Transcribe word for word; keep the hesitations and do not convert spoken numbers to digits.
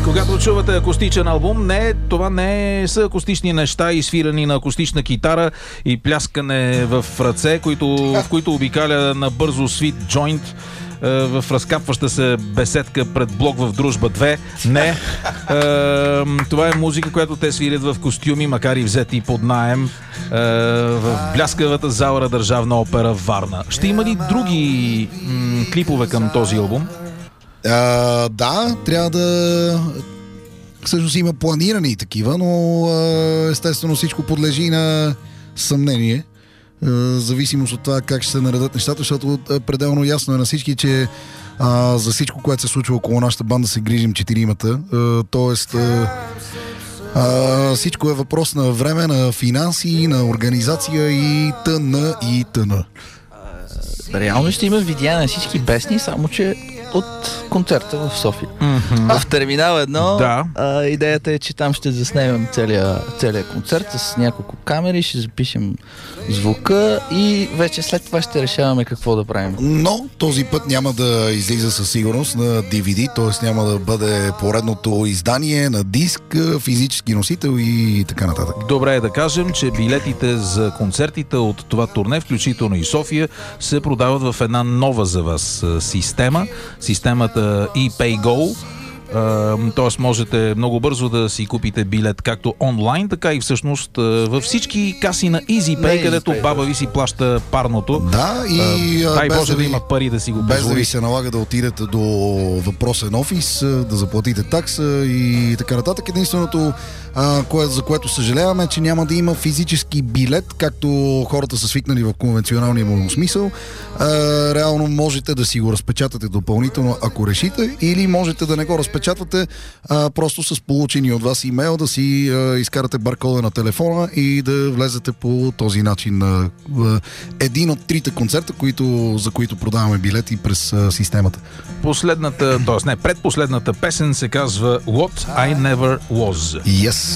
Когато чувате акустичен албум, не, това не са акустични неща, изфирани на акустична китара и пляскане в ръце, които, в които обикаля на бързо свит джойнт в разкапваща се беседка пред блок в Дружба две. Не. Това е музика, която те свирят в костюми, макар и взети под наем, в бляскавата зала на Държавна опера Варна. Ще има ли други м- клипове към този албум? А, да, трябва да... Всъщност има планирани такива, но естествено всичко подлежи на съмнение. Зависимост от това как ще се наредат нещата, защото пределно ясно е на всички, че а, за всичко, което се случва около нашата банда, се грижим четиримата. А, тоест а, а, всичко е въпрос на време, на финанси, на организация и т.н. и т.н. Реално ще има видеа на всички песни, само че от концерта в София. Mm-hmm. В Терминал едно да. а, идеята е, че там ще заснемем целия, целия концерт с няколко камери, ще запишем звука и вече след това ще решаваме какво да правим. Но този път няма да излиза със сигурност на ди ви ди, т.е. няма да бъде поредното издание на диск, физически носител и така нататък. Добре е да кажем, че билетите за концертите от това турне, включително и София, се продават в една нова за вас система. Системата ePayGo. Т.е. можете много бързо да си купите билет както онлайн, така и всъщност във всички каси на EasyPay, където баба ви си плаща парното. Да, и дай Боже да има пари да си го позволи. Без да ви се налага да отидете до въпросен офис, да заплатите такса и така нататък. Единственото, а, кое, за което съжаляваме, че няма да има физически билет, както хората са свикнали в конвенционалния му смисъл. А, реално можете да си го разпечатате допълнително, ако решите, или можете да не го разпечатвате, а, просто с получени от вас имейл да си а, изкарате баркода на телефона и да влезете по този начин на а, един от трите концерта, които, за които продаваме билети през а, системата. Последната, т.е. не, предпоследната песен се казва What I Never Was. Yes.